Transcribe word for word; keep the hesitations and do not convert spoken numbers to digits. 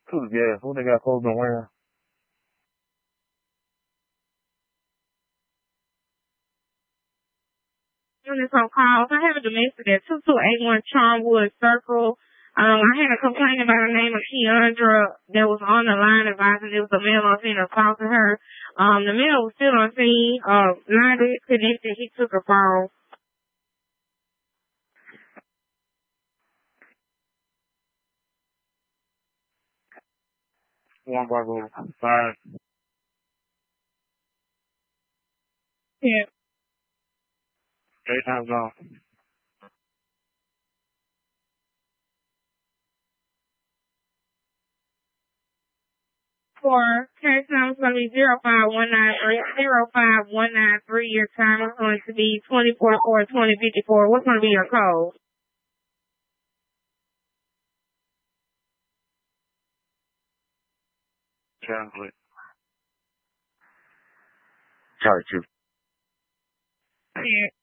Two, yeah. Who they got clothes on wearing? Units on calls. I have a domestic at two two eight one Charmwood Circle. Um, I had a complaint by the name of Keandra that was on the line advising there was a male on scene assaulting her. Um, the male was still on scene. Uh, line disconnected. He took a fall. One Bravo five. Yeah. Daytime zone. For case number is going to be zero five one nine three zero five one nine three. Your time is going to be twenty-four four twenty fifty-four. What's going to be your code? Translate. Charlie two. Yeah.